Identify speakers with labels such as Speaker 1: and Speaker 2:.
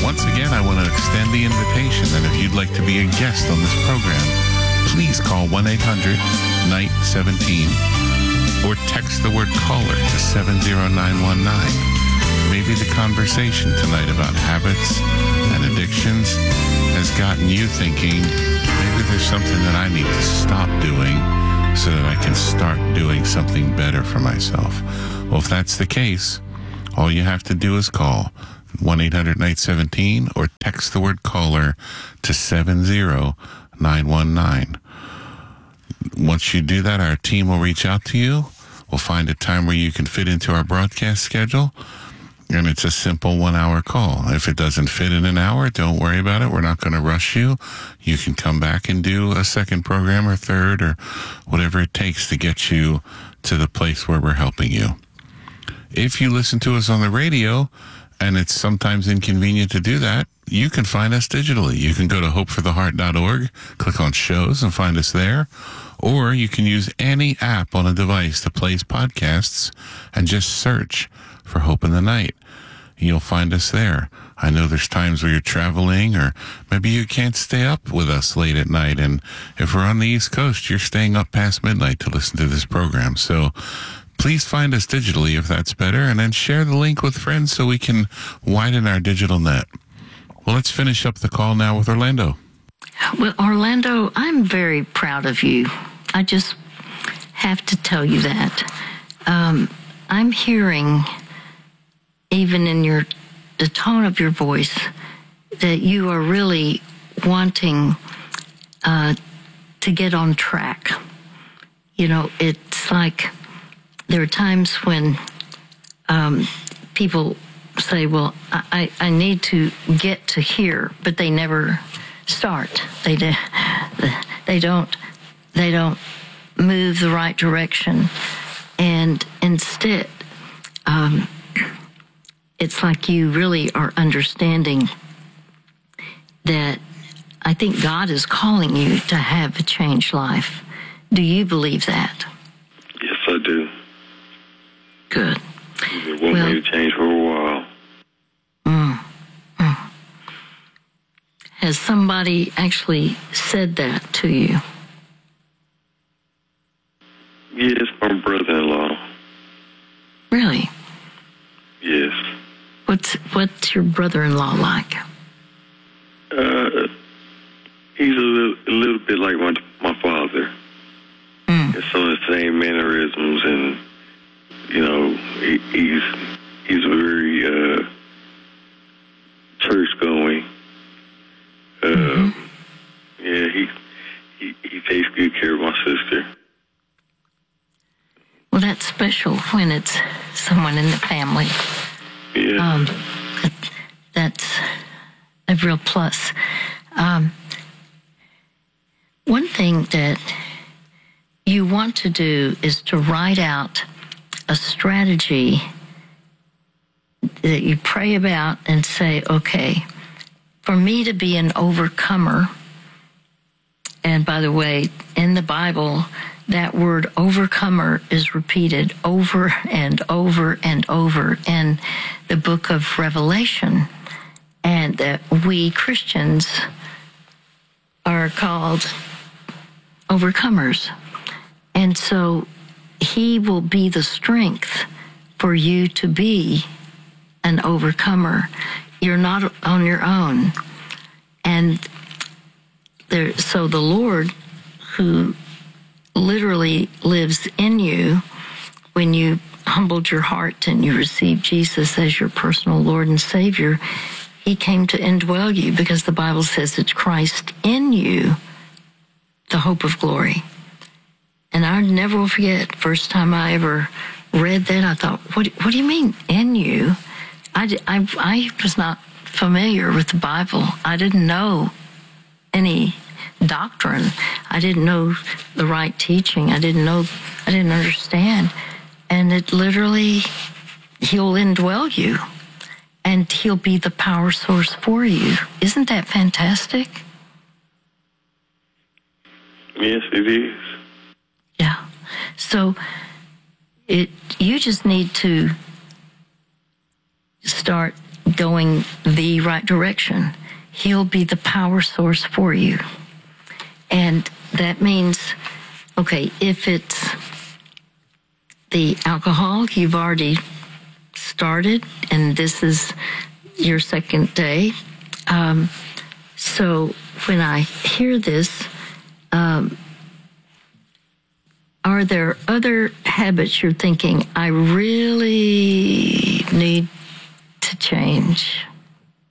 Speaker 1: Once again, I want to extend the invitation that if you'd like to be a guest on this program, please call 1-800-NIGHT-17 or text the word caller to 70919. Maybe the conversation tonight about habits and addictions has gotten you thinking, maybe there's something that I need to stop doing so that I can start doing something better for myself. Well, if that's the case, all you have to do is call 1-800-NIGHT-17 or text the word caller to 70919. Once you do that, our team will reach out to you. We'll find a time where you can fit into our broadcast schedule, and it's a simple 1-hour call. If it doesn't fit in an hour, don't worry about it. We're not going to rush you. You can come back and do a second program or third or whatever it takes to get you to the place where we're helping you. If you listen to us on the radio, and it's sometimes inconvenient to do that, you can find us digitally. You can go to hopefortheheart.org, click on shows and find us there. Or you can use any app on a device that plays podcasts and just search for Hope in the Night. You'll find us there. I know there's times where you're traveling or maybe you can't stay up with us late at night. And if we're on the East Coast, you're staying up past midnight to listen to this program. So please find us digitally if that's better, and then share the link with friends so we can widen our digital net. Well, let's finish up the call now with Orlando.
Speaker 2: Well, Orlando, I'm very proud of you. I just have to tell you that. I'm hearing, even in the tone of your voice, that you are really wanting to get on track. You know, it's like there are times when people say, well, I need to get to here, but they never start. They don't move the right direction. And instead, it's like you really are understanding that I think God is calling you to have a changed life. Do you believe that?
Speaker 3: Yes, I do.
Speaker 2: Good.
Speaker 3: It won't be a change for a while.
Speaker 2: Has somebody actually said that to you?
Speaker 3: Yes, my brother-in-law.
Speaker 2: Really?
Speaker 3: Yes.
Speaker 2: What's your brother-in-law like?
Speaker 3: He's a little bit like my father. It's some of the same mannerisms, and you know, he's very church going. Yeah, he takes good care of my sister.
Speaker 2: Well, that's special when it's someone in the family.
Speaker 3: Yeah.
Speaker 2: That's a real plus. One thing that you want to do is to write out a strategy that you pray about and say, okay, for me to be an overcomer, and by the way, in the Bible, that word overcomer is repeated over and over and over in the book of Revelation, and that we Christians are called overcomers. And so he will be the strength for you to be an overcomer. You're not on your own. And so the Lord, who literally lives in you, when you humbled your heart and you received Jesus as your personal Lord and Savior, he came to indwell you, because the Bible says it's Christ in you, the hope of glory. And I never will forget, first time I ever read that, I thought, what do you mean, in you? I was not familiar with the Bible. I didn't know any doctrine. I didn't know the right teaching. I didn't understand. And it literally, he'll indwell you, and he'll be the power source for you. Isn't that fantastic?
Speaker 3: Yes, it is.
Speaker 2: Yeah. So you just need to start going the right direction. He'll be the power source for you. And that means, okay, if it's the alcohol, you've already started, and this is your second day. So when I hear this, are there other habits you're thinking, I really need to change?